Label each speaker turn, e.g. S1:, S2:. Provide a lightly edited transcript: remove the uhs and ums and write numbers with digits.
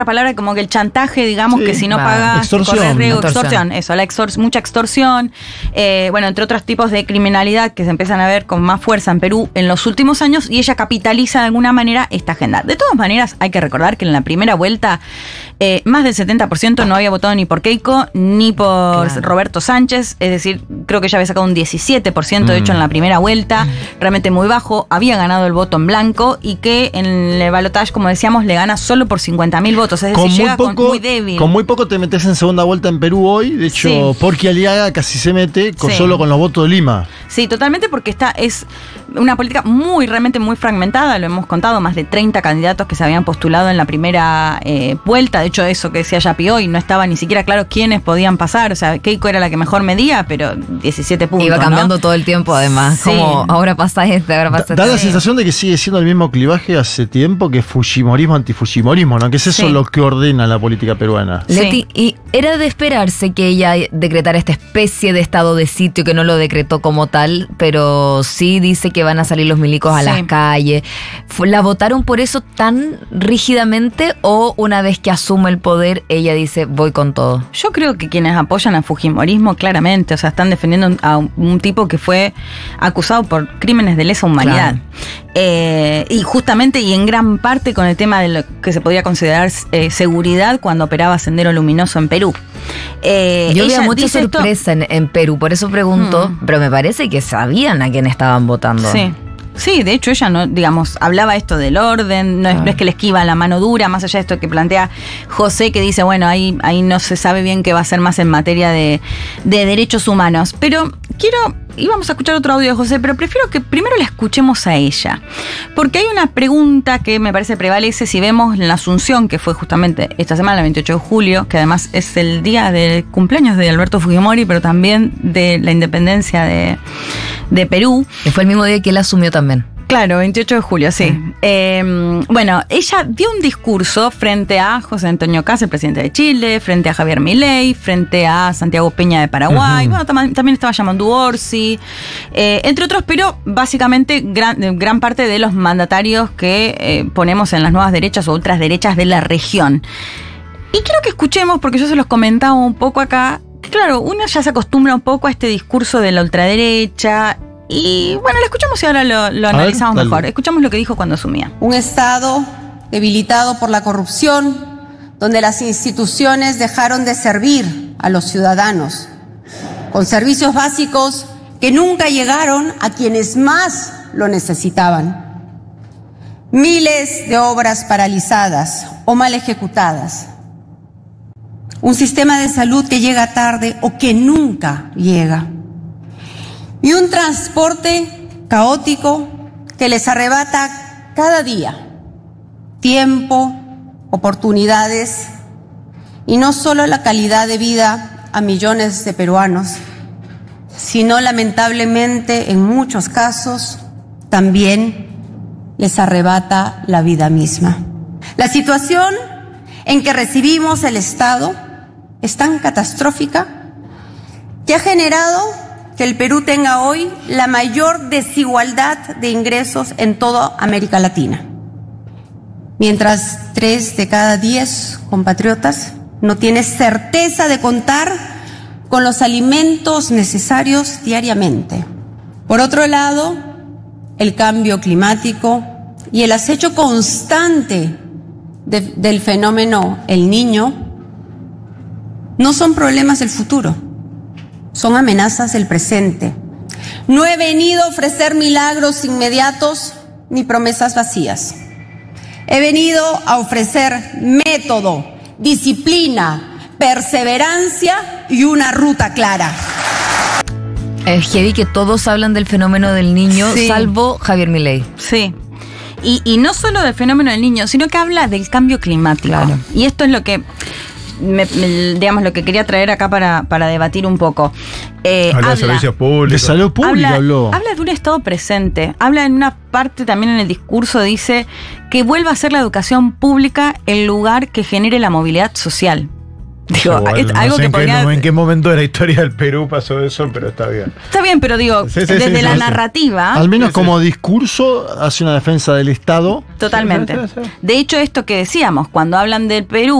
S1: palabra como que el chantaje, digamos,
S2: Sí,
S1: que si no
S3: claro.
S1: pagas,
S2: Extorsión.
S1: extorsión, eso, mucha extorsión, bueno, entre otros tipos de criminalidad que se empiezan a ver con más fuerza en Perú en los últimos años, y ella capitaliza de alguna manera esta agenda. De todas maneras, hay que recordar que en la primera vuelta más del 70% no había votado ni por Keiko ni por Roberto Sánchez, es decir, creo que ella había sacado un 17% de hecho en la primera vuelta, realmente muy bajo, había ganado el voto en blanco, y que en el balotaje, como decíamos, le gana solo por 50.000 votos. Es decir, llega muy débil.
S2: Con muy poco te metes en segunda vuelta en Perú hoy. De hecho,
S1: Sí.
S2: Porqui Aliaga casi se mete
S1: Sí.
S2: solo con los votos de Lima.
S1: Sí, totalmente, porque es una política realmente muy fragmentada. Lo hemos contado, más de 30 candidatos que se habían postulado en la primera vuelta. De hecho, eso que decía Yapi hoy, no estaba ni siquiera claro quiénes podían pasar. O sea, Keiko era la que mejor medía, pero 17 puntos.
S3: Iba cambiando, ¿no?, todo el tiempo, además.
S1: Sí.
S3: Como ahora pasa ahora pasa
S2: Da la sensación de que sigue siendo el mismo clivaje hace tiempo, que fujimorismo, antifujimorismo, ¿no? Que es eso
S1: Sí.
S2: lo que ordena la política peruana.
S3: Leti, y era de esperarse que ella decretara esta especie de estado de sitio, que no lo decretó como tal, pero sí dice que van a salir los milicos a las calles. ¿La votaron por eso tan rígidamente, o una vez que asume el poder ella dice voy con todo?
S1: Yo creo que quienes apoyan al fujimorismo claramente, o sea, están defendiendo a un tipo que fue acusado por crímenes de lesa humanidad. Y justamente y en gran parte con el tema de lo que se podía considerar seguridad cuando operaba Sendero Luminoso en Perú.
S3: Yo veía mucha sorpresa en Perú, por eso pregunto, pero me parece que sabían a quién estaban votando.
S1: Sí. Sí, de hecho ella no, digamos, hablaba esto del orden, no es que le esquiva la mano dura, más allá de esto que plantea José, que dice, bueno, ahí no se sabe bien qué va a ser más en materia de derechos humanos. Pero íbamos a escuchar otro audio de José, pero prefiero que primero la escuchemos a ella, porque hay una pregunta que me parece prevalece si vemos la Asunción, que fue justamente esta semana, el 28 de julio, que además es el día del cumpleaños de Alberto Fujimori, pero también de la independencia de Perú.
S3: Que fue el mismo día que él asumió también.
S1: Claro, 28 de julio, sí. Bueno, ella dio un discurso frente a José Antonio Kast, el presidente de Chile, frente a Javier Milei, frente a Santiago Peña de Paraguay, bueno, también estaba Yamandu Orsi, entre otros, pero básicamente gran parte de los mandatarios que ponemos en las nuevas derechas o ultraderechas de la región. Y quiero que escuchemos, porque yo se los comentaba un poco acá, que claro, uno ya se acostumbra un poco a este discurso de la ultraderecha. Y bueno, lo escuchamos y ahora lo analizamos mejor. Escuchamos lo que dijo cuando asumía.
S4: Un Estado debilitado por la corrupción, donde las instituciones dejaron de servir a los ciudadanos, con servicios básicos que nunca llegaron a quienes más lo necesitaban. Miles de obras paralizadas o mal ejecutadas. Un sistema de salud que llega tarde o que nunca llega. Y un transporte caótico que les arrebata cada día tiempo, oportunidades y no solo la calidad de vida a millones de peruanos, sino lamentablemente en muchos casos también les arrebata la vida misma. La situación en que recibimos el Estado es tan catastrófica que ha generado que el Perú tenga hoy la mayor desigualdad de ingresos en toda América Latina. Mientras 3 de cada 10 compatriotas no tiene certeza de contar con los alimentos necesarios diariamente. Por otro lado, el cambio climático y el acecho constante del fenómeno El Niño no son problemas del futuro. Son amenazas del presente. No he venido a ofrecer milagros inmediatos ni promesas vacías. He venido a ofrecer método, disciplina, perseverancia y una ruta clara.
S3: Es heavy que todos hablan del fenómeno del niño,
S1: Sí.
S3: salvo Javier Milei.
S1: Sí. Y no solo del fenómeno del niño, sino que habla del cambio climático.
S3: Claro.
S1: Y esto es lo que digamos, lo que quería traer acá para debatir un poco.
S5: Habla de servicios
S2: De
S5: públicos.
S2: salud pública habló.
S1: Habla de un Estado presente. Habla en una parte también en el discurso, dice que vuelva a ser la educación pública el lugar que genere la movilidad social. Digo,
S2: Igual,
S1: es
S2: no
S1: algo
S2: sé
S1: que podría...
S2: en qué momento de la historia del Perú pasó eso, pero está bien.
S1: Está bien, pero digo,
S2: Sí, sí,
S1: desde
S2: sí,
S1: la
S2: sí.
S1: narrativa...
S2: Al menos como discurso hace una defensa del Estado.
S1: Totalmente.
S2: Sí.
S1: De hecho, esto que decíamos, cuando hablan del Perú